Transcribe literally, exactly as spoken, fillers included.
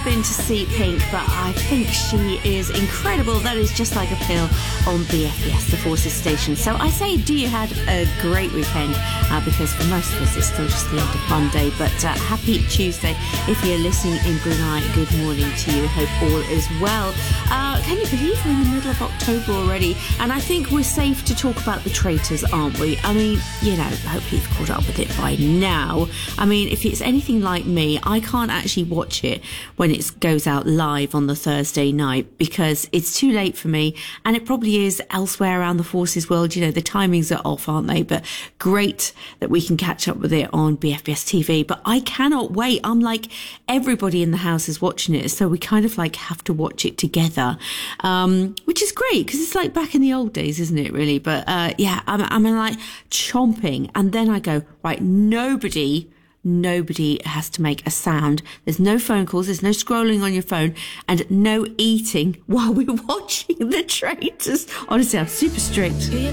been to see Pink, but I think she is incredible. That is Just Like a Pill on B F B S, the Forces station. So I say, do you had a great weekend? Uh, because for most of us, it's still just the end of Monday. But uh, happy Tuesday. If you're listening in Brunei, good morning to you. Hope all is well. Uh, can you believe we're in the middle of October already? And I think we're safe to talk about The Traitors, aren't we? I mean, you know, hopefully you've caught up with it by now. I mean, if it's anything like me, I can't actually watch it when it goes out live on the Thursday night because it's too late for me, and it probably is elsewhere around the Forces world. You know, the timings are off, aren't they? But great that we can catch up with it on B F B S T V. But I cannot wait. I'm like, everybody in the house is watching it, so we kind of like have to watch it together, um, which is great because it's like back in the old days, isn't it, really? But uh, yeah, I'm, I'm like chomping, and then I go, right, nobody... Nobody has to make a sound. There's no phone calls, there's no scrolling on your phone, and no eating while we're watching The Traitors. Honestly, I'm super strict.